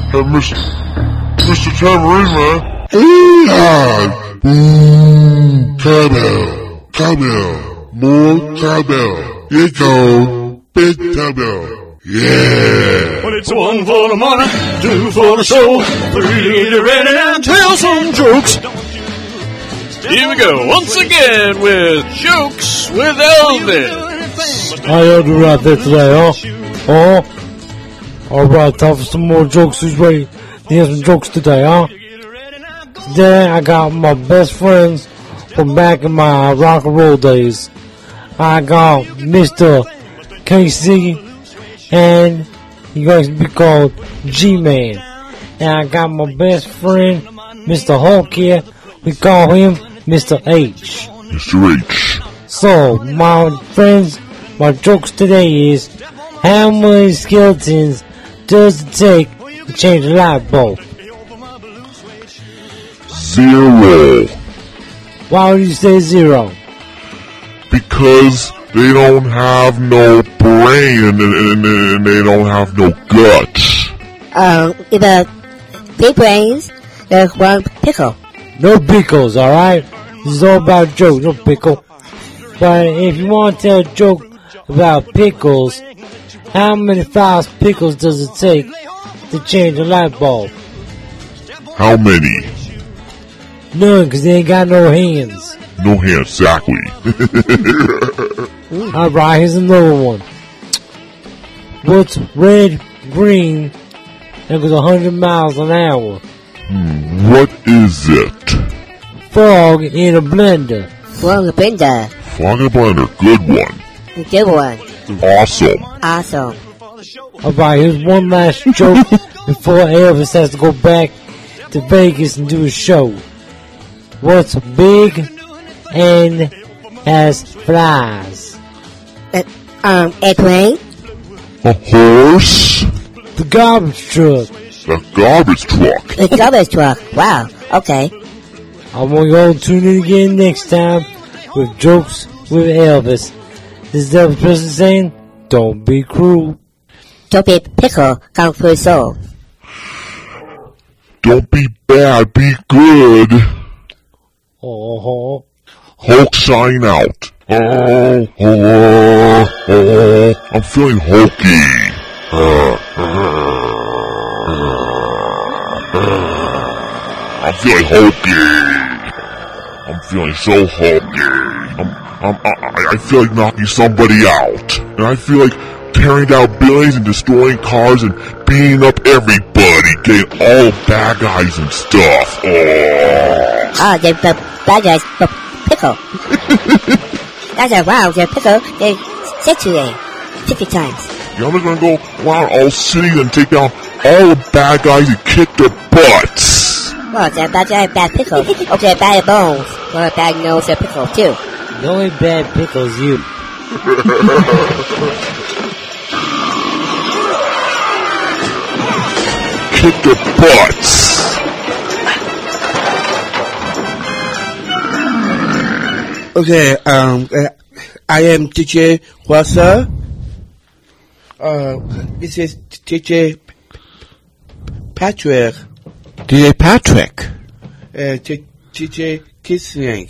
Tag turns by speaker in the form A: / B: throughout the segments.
A: Hey, Mr. Tambourine Man. Cowbell. More cowbell. Here you go. Big cowbell. Yeah.
B: Well, it's 1 for the money, 2 for the show, 3 to read it and tell some jokes. Here we go once again with Jokes with Elvis.
C: How y'all do out there today, huh? Alright, time for some more jokes. Who's ready to hear some jokes today, huh? Today I got my best friends from back in my rock and roll days. I got Mr. KC, and he's going to be called G-Man. And I got my best friend, Mr. Hulk here. We call him Mr. H.
A: Mr. H.
C: So, my friends, my jokes today is, how many skeletons does it take to change a light bulb?
A: 0.
C: Why would you say 0?
A: Because they don't have no brain and they don't have no guts.
D: The big brains, there's one pickle.
C: No pickles, alright? This is all about jokes, no pickle. But if you want to tell a joke about pickles, how many 5 pickles does it take to change a light bulb?
A: How many?
C: None, because they ain't got no hands.
A: No hands, exactly.
C: Alright, here's another one. What's red, green, and goes 100 miles an hour?
A: What is it?
C: Frog in a blender.
D: Frog in a blender.
A: Frog in a blender. Good one.
D: Good one.
A: Awesome.
D: Awesome.
C: Alright, here's one last joke before Elvis has to go back to Vegas and do a show. What's big and has flies?
D: Airplane.
A: A horse.
C: The garbage truck.
A: The garbage truck.
D: The garbage truck. Wow. Okay.
C: I want you all to tune in again next time with Jokes with Elvis. This is Elvis Presley saying, don't be cruel.
D: Don't be pickle, kung fu soul.
A: Don't be bad, be good.
C: Oh,
A: Hulk sign out. I'm feeling hulky. I'm feeling hulky. I'm feeling so hulky. I feel like knocking somebody out. And I feel like tearing down buildings and destroying cars and beating up everybody, getting all bad guys and stuff.
D: The bad guys, the pickle. That's a wow, the pickle, they 50 times.
A: Yeah, I'm just gonna go around all cities and take down all the bad guys and kick their butts.
D: Well, the bad guy, bad pickle. Okay, bad bones. Well, a bad nose, a pickle too.
C: the only bad pickle is you.
A: Kick their butts.
E: Okay, I am DJ Wassa. This is DJ Patrick.
F: DJ Patrick.
E: DJ Kissing.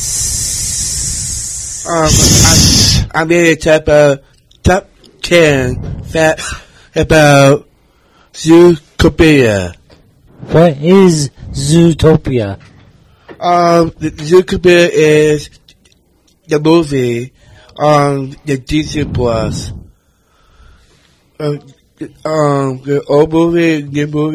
E: I'm going to talk about top 10 facts about Zootopia.
C: What is Zootopia?
E: Zootopia is the movie on the Disney Plus. The old movie, new movie.